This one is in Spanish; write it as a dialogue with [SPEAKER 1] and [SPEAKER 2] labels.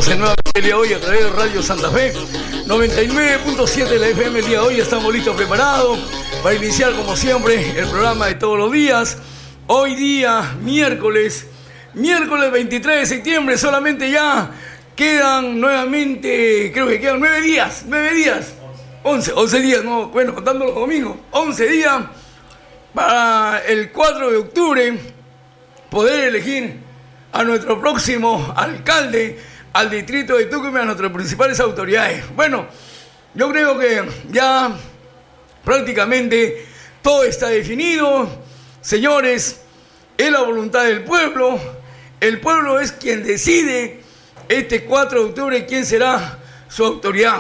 [SPEAKER 1] entonces nuevamente el día de hoy a través de Radio Santa Fe 99.7 de la FM. El día de hoy estamos listos, preparados para iniciar como siempre el programa de todos los días. Hoy día, miércoles 23 de septiembre, solamente ya quedan nuevamente, creo que quedan 9 días, 11 días, no, bueno, contando los domingos, 11 días para el 4 de octubre poder elegir a nuestro próximo alcalde, al distrito de Tucumán, a nuestras principales autoridades. Bueno, yo creo que ya prácticamente todo está definido. Señores, es la voluntad del pueblo. El pueblo es quien decide este 4 de octubre quién será su autoridad.